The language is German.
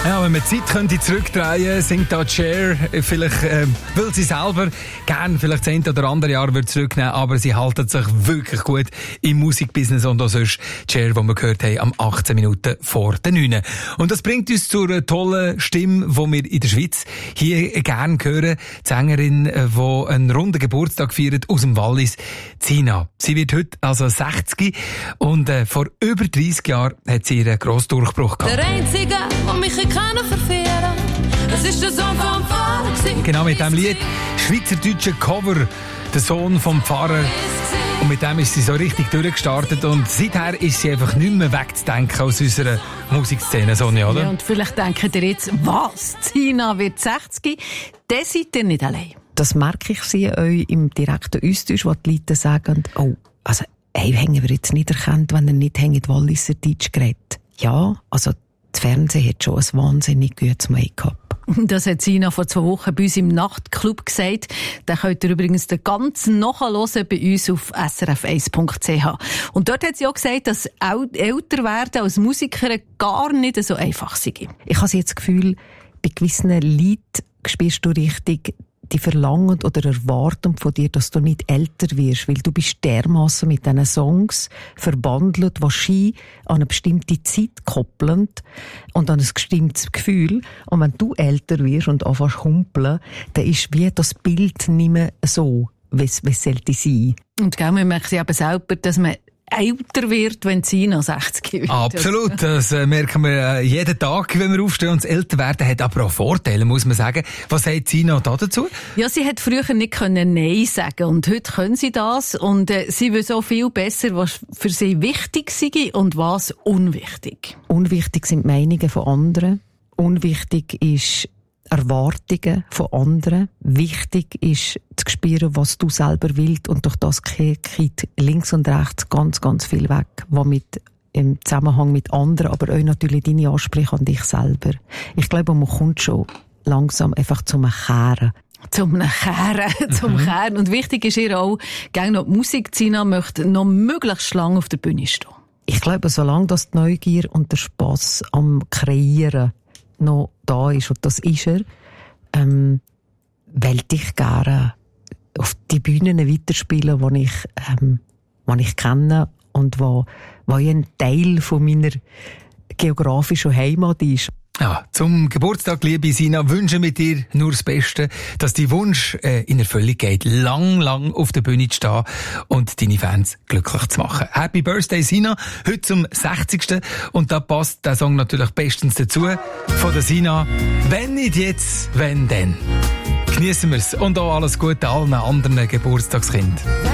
Ja, wenn man die Zeit könnte zurückdrehen, singt da Cher, vielleicht will sie selber gerne vielleicht das eine oder andere Jahr zurücknehmen, aber sie halten sich wirklich gut im Musikbusiness und auch sonst Cher, die wir gehört haben, am 18 Minuten vor der 9. Und das bringt uns zu einer tollen Stimme, die wir in der Schweiz hier gerne hören. Die Sängerin, die einen runden Geburtstag feiert aus dem Wallis, Zina. Sie wird heute also 60 und vor über 30 Jahren hat sie ihren grossen Durchbruch gehabt. Der Einzige, der mich verführen, das ist der Sohn vom Pfarrer. Genau, mit diesem Lied, schweizerdeutsche Cover, der Sohn vom Pfarrer. Und mit dem ist sie so richtig durchgestartet und seither ist sie einfach nicht mehr wegzudenken aus unserer Musikszene, Sonja, oder? Ja, und vielleicht denkt ihr jetzt, was? Zina wird 60, dann seid ihr nicht allein. Das merke ich sie euch im direkten Austausch, wo die Leute sagen, oh, also, haben wir jetzt nicht erkannt, wenn er nicht Walliser Deutsch geredet. Ja, also, das Fernsehen hat schon ein wahnsinnig gutes Make-up. Das hat Zina vor 2 Wochen bei uns im Nachtclub gesagt. Den könnt ihr übrigens den ganzen nachhören bei uns auf srf1.ch. Und dort hat sie auch gesagt, dass älter werden als Musikerin gar nicht so einfach sei. Ich habe jetzt das Gefühl, bei gewissen Liedern spürst du richtig die Verlangen oder Erwartung von dir, dass du nicht älter wirst, weil du bist dermassen mit diesen Songs verbandelt, die Ski an eine bestimmte Zeit koppeln und an ein bestimmtes Gefühl. Und wenn du älter wirst und anfängst zu humpeln, dann ist wie das Bild nicht mehr so, wie es sollte sein. Und gell, man merkt ja eben selber, dass man älter wird, wenn Zina 60 wird. Absolut, das merken wir jeden Tag, wenn wir aufstehen. Und das Älterwerden hat aber auch Vorteile, muss man sagen. Was sagt Zina da dazu? Ja, sie hat früher nicht Nein sagen und heute können sie das. Und sie will so viel besser, was für sie wichtig sei und was unwichtig. Unwichtig sind Meinungen von anderen. Unwichtig ist Erwartungen von anderen. Wichtig ist zu spüren, was du selber willst, und durch das geht links und rechts ganz, ganz viel weg, was im Zusammenhang mit anderen, aber auch natürlich deine Ansprüche an dich selber. Ich glaube, man kommt schon langsam einfach zum Kehren. Zum Kehren. Und wichtig ist ihr auch, gegen noch die Musik, Zina möchte noch möglichst lange auf der Bühne stehen. Ich glaube, solange das die Neugier und der Spass am Kreieren noch da ist, und das ist er, wollte ich gerne auf die Bühnen weiterspielen, die ich kenne und wo ein Teil von meiner geografischen Heimat ist. Ja, zum Geburtstag, liebe Sina, wünsche mit dir nur das Beste, dass dein Wunsch in Erfüllung geht, lang auf der Bühne zu stehen und deine Fans glücklich zu machen. Happy Birthday, Sina, heute zum 60. Und da passt der Song natürlich bestens dazu, von der Sina. Wenn nicht jetzt, wenn denn. Geniessen wir's und auch alles Gute allen anderen Geburtstagskindern.